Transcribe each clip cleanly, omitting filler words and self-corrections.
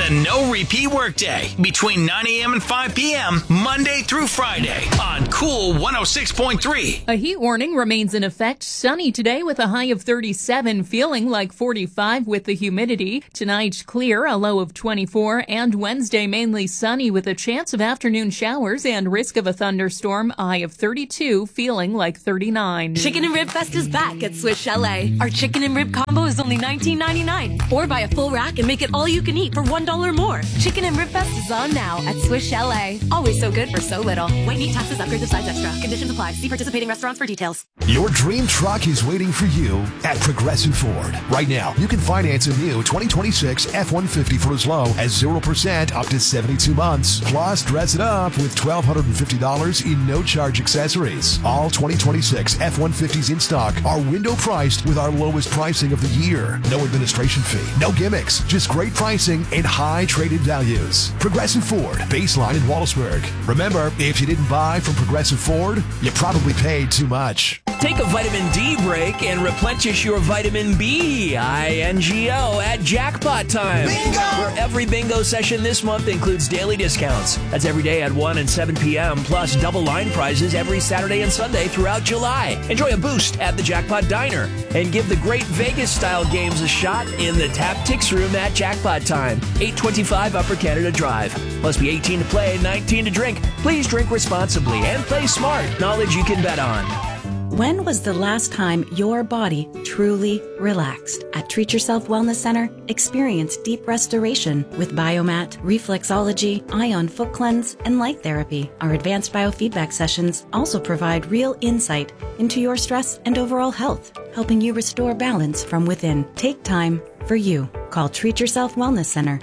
the no repeat workday between 9 a.m. and 5 p.m. Monday through Friday on Cool 106.3. A heat warning remains in effect. Sunny today with a high of 37, feeling like 45 with the humidity. Tonight, clear, a low of 24, and Wednesday mainly sunny with a chance of afternoon showers and risk of a thunderstorm, a high of 32, feeling like 39. Chicken and Rib Fest is back at Swiss Chalet. Our chicken and rib combo is only $19.99. Or buy a full rack and make it all you can eat for $1 more. Chicken and Rib Fest is on now at Swiss Chalet. Always so good for so little. White meat, taxes, upgrades of size extra. Conditions apply. See participating restaurants for details. Your dream truck is waiting for you at Progressive Ford. Right now, you can finance a new 2026 F-150 for as low as 0% up to 72 months. Plus, dress it up with $1,250 in no-charge accessories. All 2026 F-150s in stock are window priced with our lowest pricing of the year. No administration fee, no gimmicks, just great pricing and high traded values. Progressive Ford, baseline in Wallsburg. Remember, if you didn't buy from Progressive Ford, you probably paid too much. Take a vitamin D break and replenish your vitamin B, INGO, at Jackpot Time. Bingo! Where every bingo session this month includes daily discounts. That's every day at 1 and 7 p.m., plus double line prizes every Saturday and Sunday throughout July. Enjoy a boost at the Jackpot Diner and give the great Vegas-style games a shot in the Tap Tix Room at Jackpot Time, 825 Upper Canada Drive. Must be 18 to play and 19 to drink. Please drink responsibly and play smart. Knowledge you can bet on. When was the last time your body truly relaxed? At Treat Yourself Wellness Center, experience deep restoration with Biomat, reflexology, ion foot cleanse, and light therapy. Our advanced biofeedback sessions also provide real insight into your stress and overall health, helping you restore balance from within. Take time for you. Call Treat Yourself Wellness Center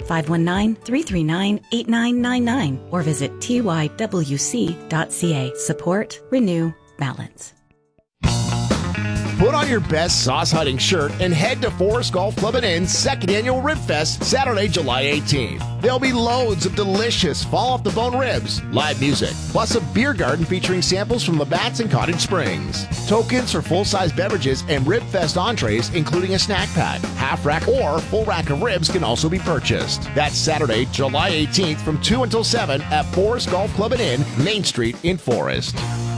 519-339-8999 or visit tywc.ca. Support, renew, balance. Put on your best sauce hunting shirt and head to Forest Golf Club and Inn's second annual Rib Fest, Saturday, July 18th. There'll be loads of delicious fall-off-the-bone ribs, live music, plus a beer garden featuring samples from Labatt's and Cottage Springs. Tokens for full-size beverages and Rib Fest entrees, including a snack pack, half rack, or full rack of ribs can also be purchased. That's Saturday, July 18th from 2 until 7 at Forest Golf Club and Inn, Main Street in Forest.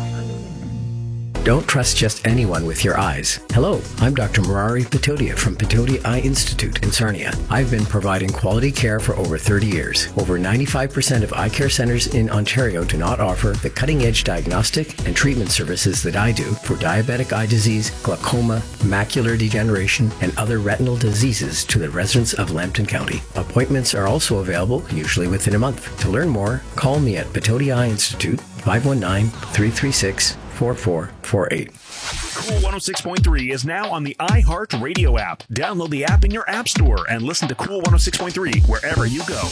Don't trust just anyone with your eyes. Hello, I'm Dr. Murari Patodia from Patodia Eye Institute in Sarnia. I've been providing quality care for over 30 years. Over 95% of eye care centers in Ontario do not offer the cutting-edge diagnostic and treatment services that I do for diabetic eye disease, glaucoma, macular degeneration, and other retinal diseases to the residents of Lambton County. Appointments are also available, usually within a month. To learn more, call me at Patodia Eye Institute, 519-336-4448. Cool 106.3 is now on the iHeart Radio app. Download the app in your app store and listen to Cool 106.3 wherever you go.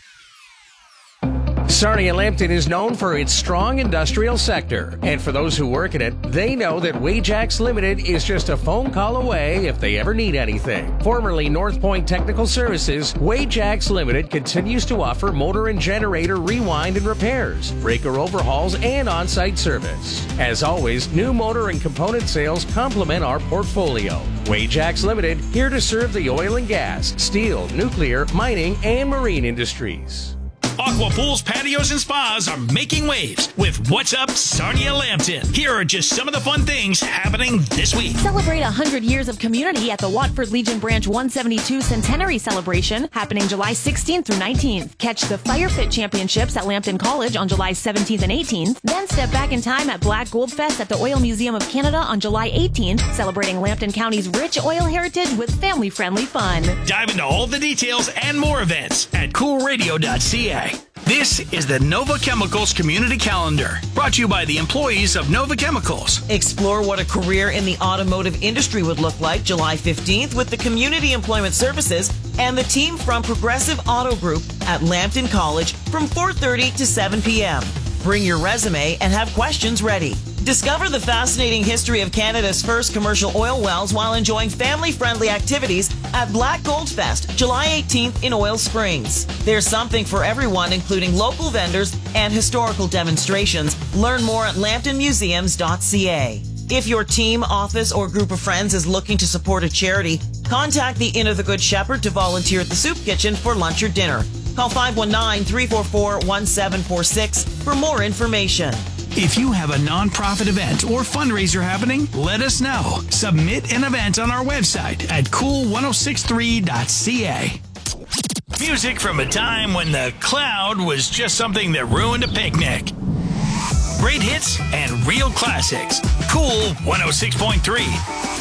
Sarnia Lambton is known for its strong industrial sector. And for those who work in it, they know that Wajax Limited is just a phone call away if they ever need anything. Formerly North Point Technical Services, Wajax Limited continues to offer motor and generator rewind and repairs, breaker overhauls, and on-site service. As always, new motor and component sales complement our portfolio. Wajax Limited, here to serve the oil and gas, steel, nuclear, mining, and marine industries. Aqua pools, patios, and spas are making waves with What's Up Sarnia Lambton. Here are just some of the fun things happening this week. Celebrate 100 years of community at the Watford Legion Branch 172 Centenary Celebration, happening July 16th through 19th. Catch the Fire Fit Championships at Lambton College on July 17th and 18th. Then step back in time at Black Gold Fest at the Oil Museum of Canada on July 18th, celebrating Lambton County's rich oil heritage with family-friendly fun. Dive into all the details and more events at coolradio.ca. This is the Nova Chemicals Community Calendar, brought to you by the employees of Nova Chemicals. Explore what a career in the automotive industry would look like July 15th with the Community Employment Services and the team from Progressive Auto Group at Lambton College from 4:30 to 7 p.m. Bring your resume and have questions ready. Discover the fascinating history of Canada's first commercial oil wells while enjoying family-friendly activities at Black Gold Fest, July 18th in Oil Springs. There's something for everyone, including local vendors and historical demonstrations. Learn more at lambtonmuseums.ca. If your team, office, or group of friends is looking to support a charity, contact the Inn of the Good Shepherd to volunteer at the Soup Kitchen for lunch or dinner. Call 519-344-1746 for more information. If you have a nonprofit event or fundraiser happening, let us know. Submit an event on our website at cool1063.ca. Music from a time when the cloud was just something that ruined a picnic. Great hits and real classics. Cool 106.3.